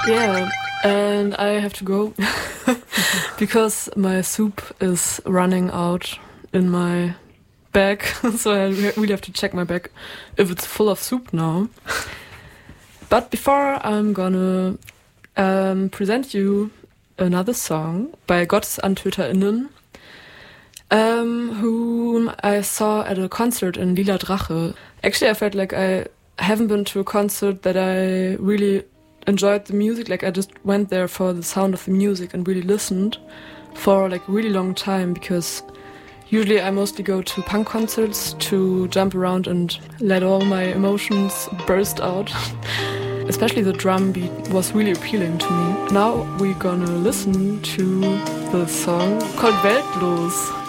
Yeah, and I have to go because my soup is running out in my bag, so I really have to check my bag if it's full of soup now. But before, I'm gonna present you another song by GottesantöterInnen, whom I saw at a concert in Lila Drache. Actually, I felt like I haven't been to a concert that I really enjoyed the music. Like, I just went there for the sound of the music and really listened for like a really long time, because usually I mostly go to punk concerts to jump around and let all my emotions burst out. Especially the drum beat was really appealing to me. Now we're gonna listen to the song called Weltlos.